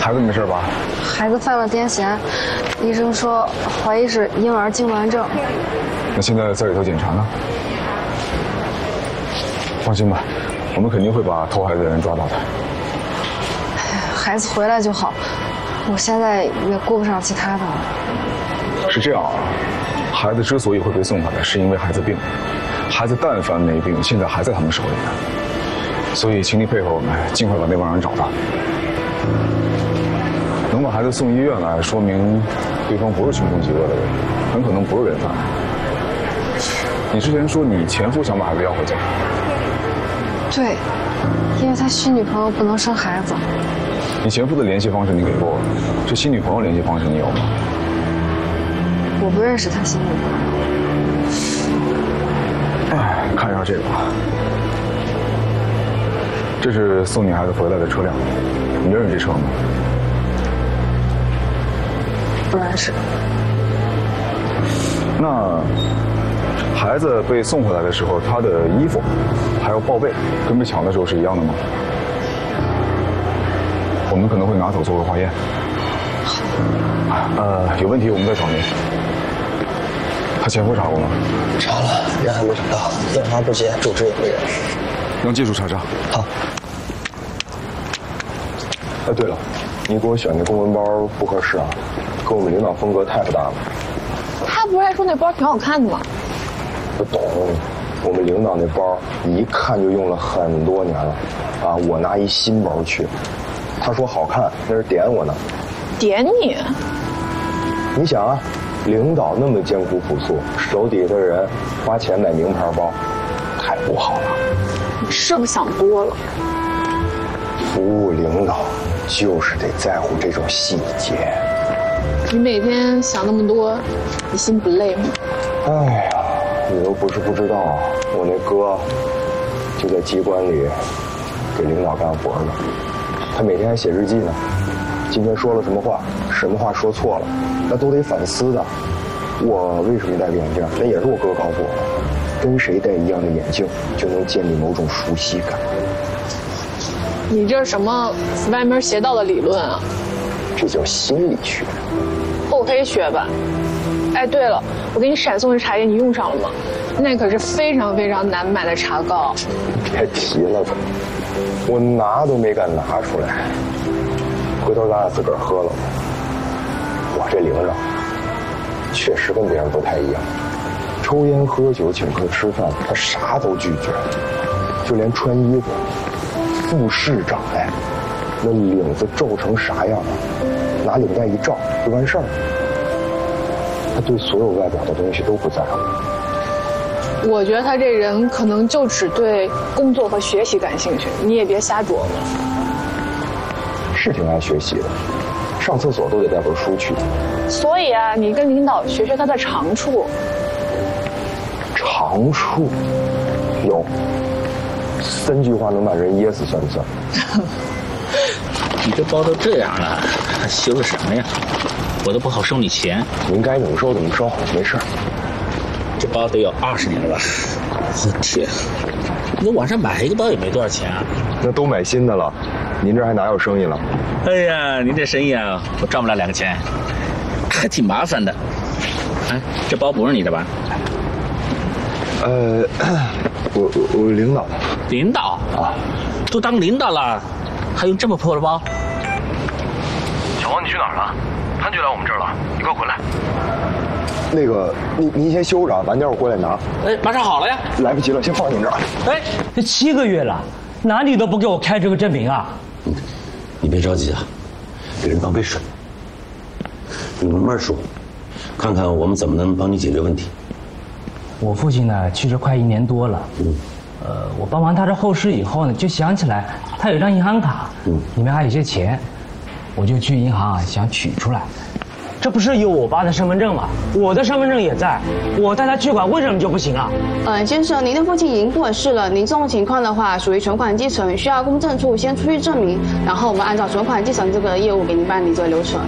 孩子没事吧？ 孩子犯了癫痫，医生说怀疑是婴儿痉挛症。 那现在在里头检查呢？放心吧，我们肯定会把偷孩子的人抓到的。 孩子回来就好，我现在也顾不上其他的了。 是这样啊，孩子之所以会被送回来，是因为孩子病了。孩子但凡没病，现在还在他们手里呢。所以，请你配合我们，尽快把那帮人找到。能把孩子送医院来，说明对方不是穷凶极恶的人，很可能不是人贩。你之前说你前夫想把孩子要回家。 对，因为他新女朋友不能生孩子。 你前夫的联系方式你给过我，这新女朋友联系方式你有吗？ 我不认识他新女朋友。 哎，看一下这个吧。这是送你孩子回来的车辆，你认识这车吗？ 不认识。 那孩子被送回来的时候，他的衣服还有报备，跟被抢的时候是一样的吗？我们可能会拿走做个化验。有问题我们再找您。他前夫查过吗？ 查了，人还没找到，电话不接，住址也没人。 让技术查查。 好。 哎，对了，你给我选那公文包不合适啊，跟我们领导风格太不搭了。 他不是还说那包挺好看的吗？ 不懂，我们领导那包一看就用了很多年了，啊，我拿一新包去，他说好看，那是点我呢。 点你？ 你想啊，领导那么艰苦朴素，手底下的人花钱买名牌包，太不好了。 你是不是想多了？ 服务领导就是得在乎这种细节。 你每天想那么多，你心不累吗？ 哎呀，你又不是不知道，我那哥就在机关里给领导干活呢，他每天还写日记呢。今天说了什么话，什么话说错了，那都得反思的。我为什么戴个眼镜？那也是我哥告诉我的，跟谁戴一样的眼镜，就能建立某种熟悉感。 你这是什么歪门邪道的理论啊？ 这叫心理学。 厚黑学吧。哎，对了，我给你闪送的茶叶你用上了吗？那可是非常非常难买的茶膏。 别提了吧，我拿都没敢拿出来。回头咱俩自个儿喝了吧。我这领导确实跟别人不太一样，抽烟喝酒请客吃饭他啥都拒绝，就连穿衣服，副市长哎，那领子皱成啥样啊，拿领带一罩就完事儿。他对所有外表的东西都不在乎。 我觉得他这人可能就只对工作和学习感兴趣，你也别瞎琢磨。 是挺爱学习的，上厕所都得带本书去。 所以啊，你跟领导学学他的长处。 长处有3句话能把人噎死，算不算？ 你这包都这样了，还修个什么呀？我都不好收你钱。 您该怎么收怎么收，没事。 这包得有20年了吧？我天，你网上买一个包也没多少钱啊。 那都买新的了，您这还哪有生意了？ 哎呀，您这生意啊，我赚不了2个钱，还挺麻烦的。哎，这包不是你的吧？ 我领导的。 领导啊，都当领导了，还用这么破的包？ 小王，你去哪儿了？潘就来我们这儿了，你快回来。 那个，您先休着啊，晚点我过来拿。 哎，马上好了呀。 来不及了，先放您这儿。 哎，这7个月了，哪里都不给我开这个证明啊！ 你别着急啊，给人倒杯水。你慢慢说，看看我们怎么能帮你解决问题。 我父亲呢去世快1年多了，我帮完他的后事以后呢，就想起来他有张银行卡，里面还有些钱，我就去银行想取出来。这不是有我爸的身份证吗？我的身份证也在，我带他去管，为什么就不行啊？ 先生，您的父亲已经过世了，您这种情况的话，属于存款继承，需要公证处先出具证明，然后我们按照存款继承这个业务给您办理这个流程。